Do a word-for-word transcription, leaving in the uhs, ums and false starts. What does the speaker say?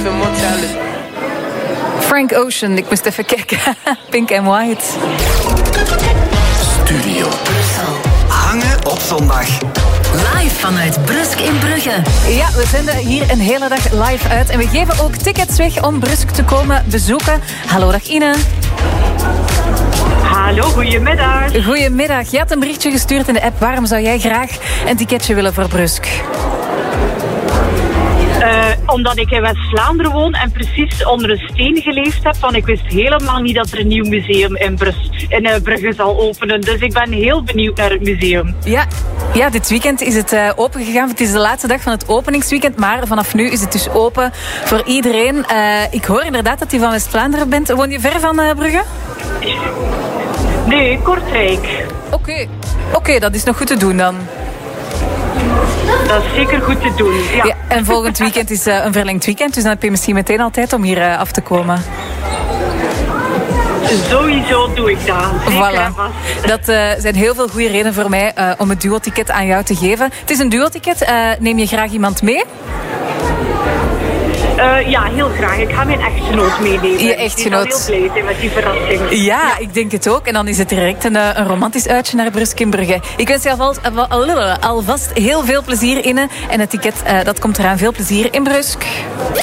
some more challenge. Frank Ocean, ik moest even kijken. Pink and White. Studio Brussel. Hangen op zondag. Live vanuit Brusk in Brugge. Ja, we zenden hier een hele dag live uit. En we geven ook tickets weg om Brusk te komen bezoeken. Hallo, dag Ine. Hallo, goedemiddag. Goedemiddag. Je had een berichtje gestuurd in de app. Waarom zou jij graag een ticketje willen voor Brusk? Uh, omdat ik in West-Vlaanderen woon en precies onder een steen geleefd heb. Want ik wist helemaal niet dat er een nieuw museum in, Brus, in uh, Brugge zal openen. Dus ik ben heel benieuwd naar het museum. Ja, ja dit weekend is het uh, open gegaan. Het is de laatste dag van het openingsweekend. Maar vanaf nu is het dus open voor iedereen. Uh, ik hoor inderdaad dat je van West-Vlaanderen bent. Woon je ver van uh, Brugge? Nee, Kortrijk. Oké, okay. okay, dat is nog goed te doen dan. Dat is zeker goed te doen, ja. ja en volgend weekend is uh, een verlengd weekend, dus dan heb je misschien meteen al tijd om hier uh, af te komen. Sowieso doe ik dat. Voilà. Dat uh, zijn heel veel goede redenen voor mij uh, om het duo-ticket aan jou te geven. Het is een duo-ticket. Uh, neem je graag iemand mee? Uh, ja, heel graag. Ik ga mijn echtgenoot meenemen. Je echtgenoot. Ik zal heel blij zijn met die verrassing. Ja, ja, ik denk het ook. En dan is het direct een, een romantisch uitje naar Brusk in Brugge. Ik wens je alvast, alvast heel veel plezier in. En het ticket, uh, dat komt eraan. Veel plezier in Brusk.